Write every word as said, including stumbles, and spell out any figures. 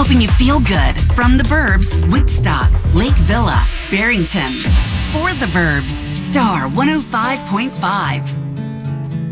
helping you feel good from the Burbs, Woodstock, Lake Villa, Barrington. For the Burbs, Star one oh five point five.